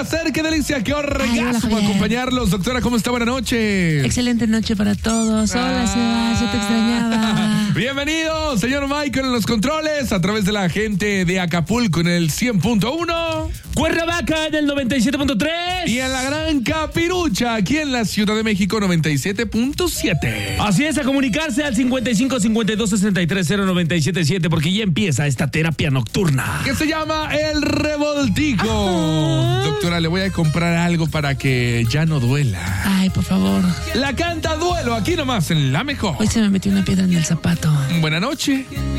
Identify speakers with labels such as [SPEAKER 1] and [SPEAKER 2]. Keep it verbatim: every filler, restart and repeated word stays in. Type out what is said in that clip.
[SPEAKER 1] placer, qué delicia, qué orgasmo acompañarlos. Doctora, ¿cómo está? Buenas noches.
[SPEAKER 2] Excelente noche para todos. Hola, Sebas, yo te extrañaba.
[SPEAKER 1] Bienvenido, señor Michael, en los controles, a través de la gente de Acapulco en el cien punto uno.
[SPEAKER 3] Cuernavaca en el noventa y siete punto tres.
[SPEAKER 1] Y en la Gran Capirucha, aquí en la Ciudad de México, noventa y siete punto siete.
[SPEAKER 3] Así es, a comunicarse al cincuenta y cinco cincuenta y dos sesenta y tres cero noventa y siete siete, porque ya empieza esta terapia nocturna.
[SPEAKER 1] Que se llama El Revoltijo. Ajá. Doctora, le voy a comprar algo para que ya no duela.
[SPEAKER 2] Ay, por favor.
[SPEAKER 1] La canta Duelo, aquí nomás, en La Mejor.
[SPEAKER 2] Hoy se me metió una piedra en el zapato.
[SPEAKER 1] Buenas noches.